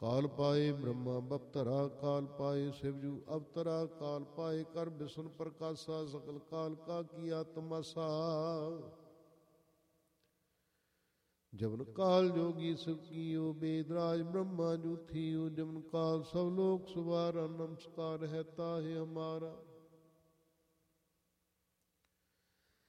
ਕਾਲ ਪਾਏ ਬ੍ਰਹਮਾ ਬਪਤਰਾ, ਕਾਲ ਪਾਏ ਸਿਵਜੂ ਅਵਤਰਾ, ਕਾਲ ਪਾਏ ਕਰ ਬਿਸ਼ਨ ਪ੍ਰਕਾਸ਼ਾ, ਸਕਲ ਕਾਲ ਕਾ ਕੀਆ ਤਮਾਸਾ। ਜਮਨ ਕਾਲ ਜੋਗੀ ਸਭ ਕੀਓ, ਬੇਦ ਰਾਜ ਬ੍ਰਹਮਾ ਜੂਥੀਓ। ਜਮਨ ਕਾਲ ਸਭ ਲੋਕ ਸੁਵਾਰਾ, ਨਮਸਕਾਰ ਹੈ ਤਾਹਿ ਹਮਾਰਾ।